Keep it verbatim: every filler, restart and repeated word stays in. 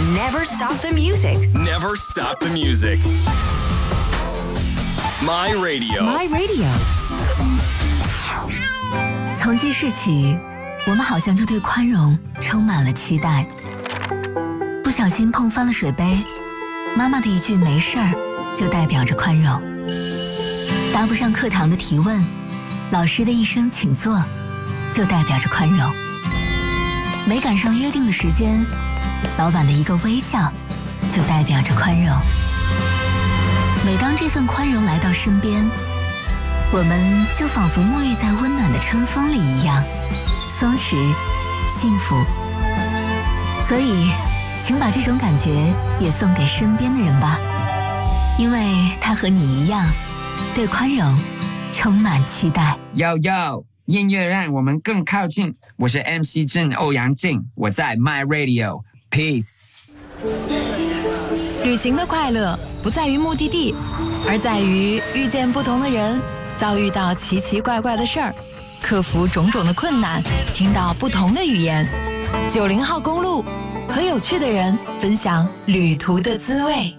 Never stop the music. Never stop the music. My Radio. My Radio. 从记事起，我们好像就对宽容充满了期待。不小心碰翻了水杯，妈妈的一句没事儿就代表着宽容。答不上课堂的提问，老师的一声请坐就代表着宽容。没赶上约定的时间，老板的一个微笑就代表着宽容。每当这份宽容来到身边，我们就仿佛沐浴在温暖的春风里一样，松弛幸福。所以请把这种感觉也送给身边的人吧，因为他和你一样对宽容充满期待。 Yo yo， 音乐让我们更靠近。我是 M C 郑欧阳靖，我在 My Radio Peace。 旅行的快乐不在于目的地，而在于遇见不同的人，遭遇到奇奇怪怪的事儿，克服种种的困难，听到不同的语言。九零号公路和有趣的人分享旅途的滋味。